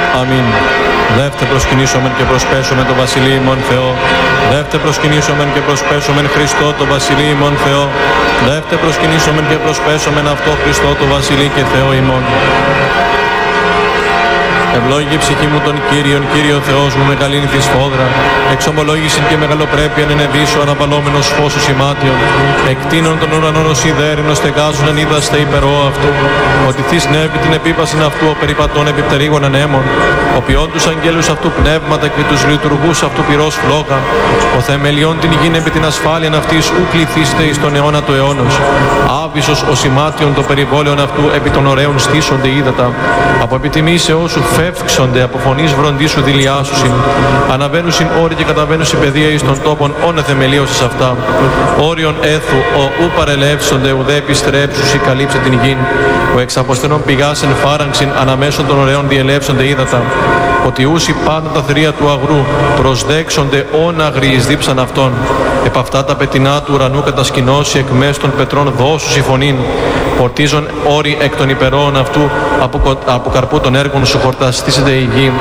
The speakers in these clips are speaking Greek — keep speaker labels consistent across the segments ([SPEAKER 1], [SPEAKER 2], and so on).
[SPEAKER 1] Αμήν. Δεύτε προσκυνήσομεν και προσπέσομεν το Βασιλείο ημών Θεό. Δεύτε προσκυνήσομεν και προσπέσομεν Χριστό το Βασιλείο ημών Θεό. Δεύτε προσκυνήσομεν και προσπέσομεν αυτό Χριστό το Βασιλείο και Θεό ημών. Ευλόγη ψυχή μου τον Κύριον, Κύριο Θεός μου, μεγαλύνθη σφόδρα. Εξομολόγησιν και μεγαλοπρέπειαν ενεδίσω, αναβαλόμενος φως ημάτιον. Εκτείνων των ουρανών ως ιδέρινος στεγάζουν εν είδαστε υπερό αυτού. Ότι θείς νεύει την επίπασιν αυτού, ο περιπατών επιπτερίγων ανέμων. Ο ποιόν τους αγγέλους αυτού πνεύματα και τους λειτουργούς αυτού πυρός φλόγα. Ο θεμελιών την γην επί την ασφάλειαν αυτής ου κληθήσετε εις τον αιώνα του αιώνος. Άβυσος ο σημάτιον το περιβόλαιον αυτού επί των ωραίων στήσονται ύδατα. Από επιτιμήσεώς σου φεύξονται, από φωνής βροντίσου δηλιάσουσιν. Αναβαίνουσιν όροι και καταβαίνουσιν παιδεία εις των τόπων όνε θεμελίωσης αυτά. Όριον έθου ο ου παρελεύσονται ουδέ επιστρέψουσι καλύψε την γην. Ο εξαποστενών πηγάσεν φάραγξιν αναμέσων των ωραίων διελεύσονται ύδατα. Ότι ούσι πάντα τα θηρία του αγρού προσδέξονται όν αγριείς δίψαν αυτών. Επ' αυτά τα πετεινά του ουρανού κατασκηνώσει εκ μέσω των πετρών δώσουσι φωνήν. Πορτίζον όροι εκ των υπερών αυτού από καρπού των έργων σου χορταστήσεται η γη.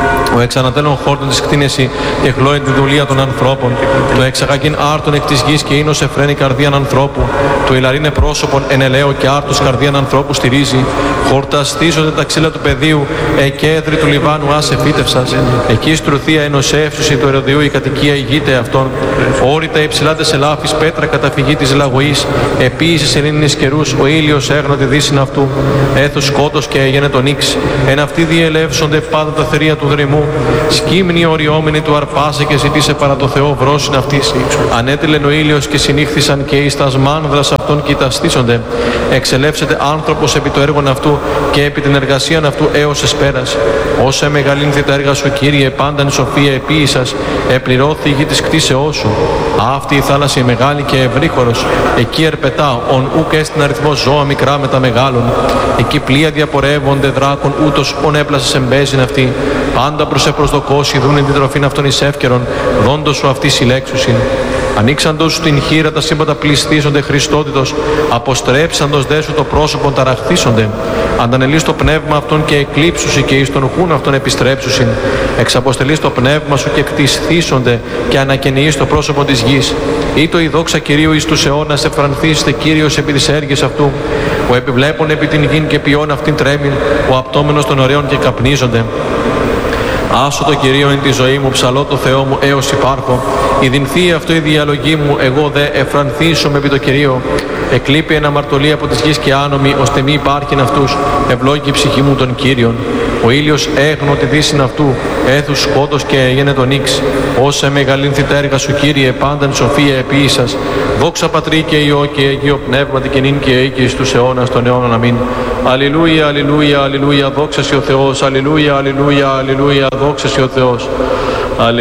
[SPEAKER 1] Ο εξανατέλων χόρτων της κτίνεση και χλώει τη δουλεία των ανθρώπων. Το εξαγαγήν άρτων εκ της γης και ίνος εφραίνει καρδίαν ανθρώπου. Το ηλαρίνε πρόσωπον εν ελαίο και άρτος καρδίαν ανθρώπου στηρίζει. Χορταστίζονται τα ξύλα του πεδίου, εκέδρη του Λιβάνου άσε φύτευσας. Εκεί στρουθία ενός εύσουσι του Ερωδιού η κατοικία ηγείται αυτών. Όρητα υψηλάτε σε λάφης πέτρα καταφυγή της λαγωής. Επίσης σελήνινης καιρούς ο ήλιος έγνω τη δύσιν αυτού. Έθος σκότος και έγινε τον ύξ. Εν αυτοί διελεύσονται πάντα τα θηρία του δρυμού. Σκύμνη οριόμενη του αρπάσε και ζητήσε παρά το Θεό βρόσιν αυτής. Ανέτειλεν ο ήλιος και συνήχθησαν και εις τας μάνδρας αυτών κοιταστήσονται. Εξελεύσεται άνθρωπος επί το έργον αυτού και επί την εργασίαν αυτού έως εσπέρας. Όσα μεγαλύνθη τα έργα σου, Κύριε, πάνταν σοφία επίησας, επληρώθη η γη της κτίσεώς σου. Αυτή η θάλασσα η μεγάλη και ευρύχωρος. Εκεί ερπετά, ον ούκ έστιν αριθμό ζώα μικρά με τα μεγάλων. Εκεί πλοία διαπορεύονται δράκων, ούτως ον έπλασε εμπέζιν αυτή. Πάντα προς επροσδοκώσει δούνε την τροφήν αυτών εις εύκαιρον, δόντος σου αυτή συλλέξουσιν. Ανοίξαντος σου την χείρα τα σύμπαντα πληστήσονται Χριστότητος, αποστρέψαντος δε σου το πρόσωπον ταραχθήσονται. Αντανελείς το πνεύμα αυτών και εκλείψουσι και εις τον χούν αυτών επιστρέψουσιν. Εξαποστελείς το πνεύμα σου και κτισθήσονται και ανακαινιείς το πρόσωπο της γης. Ήτο η δόξα Κυρίου εις τους αιώνας εφρανθήσετε Κύριος επί της έργης αυτού. Ο επιβλέπων επί την γην και ποιόν αυτήν τρέμην, ο απτόμενος των ωραίων και καπνίζονται. Άσο το Κυρίο εν τη ζωή μου, ψαλώ το Θεό μου έως υπάρχω. Η δινθή αυτό η διαλογή μου, εγώ δε εφρανθήσω επί το Κυρίο. Εκλείπει ένα αμαρτωλή από της γης και άνομη, ώστε μη υπάρχειν αυτούς. Ευλόγη η ψυχή μου τον Κύριον. Ο ήλιος έγνω τη δύσιν αυτού, έθους σκότος και έγινε τον ύξ. Όσα μεγαλύνθη τα έργα σου, Κύριε, πάνταν σοφία επίησας. Δόξα Πατρί και Υιό και Αγίο Πνεύματι και νυν και οίκη εις τους αιώνας των αιώνων. Αμήν. Αλληλούια, αλληλούια, αλληλούια, δόξα σοι ο Θεός. Αλληλούια, αλληλούια, αλληλούια, δόξα σοι ο Θεός.